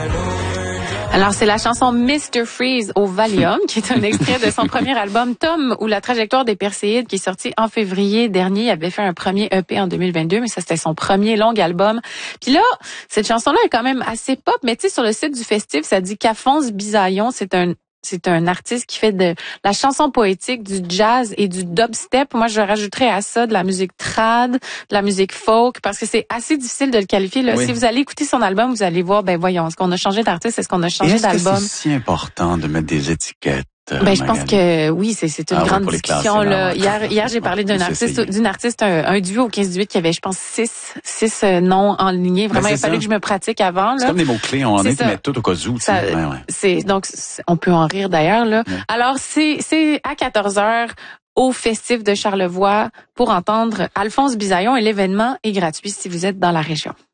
Alors, c'est la chanson Mr. Freeze au Valium, qui est un extrait de son premier album Tom ou la trajectoire des Perséides, qui est sorti en février dernier. Il avait fait un premier EP en 2022, mais ça, c'était son premier long album. Puis là, cette chanson-là est quand même assez pop, mais tu sais, sur le site du festif, ça dit qu'Alphonse Bisaillon, c'est un artiste qui fait de la chanson poétique, du jazz et du dubstep. Moi, je rajouterais à ça de la musique trad, de la musique folk, parce que c'est assez difficile de le qualifier. Là. Oui. Si vous allez écouter son album, vous allez voir, ben voyons, est-ce qu'on a changé d'artiste, est-ce qu'on a changé d'album? Est-ce que c'est si important de mettre des étiquettes? Ben, je pense que oui, c'est une grande discussion, là. Hier, j'ai parlé d'une artiste, un duo au 15-18 qui avait, je pense, six noms enlignés. Vraiment, il a fallu que je me pratique avant, là. C'est comme des mots-clés, on en est mettre tout au cas où, donc, on peut en rire d'ailleurs, là. Ouais. Alors, c'est à 14h au Festif de Charlevoix pour entendre Alphonse Bisaillon et l'événement est gratuit si vous êtes dans la région.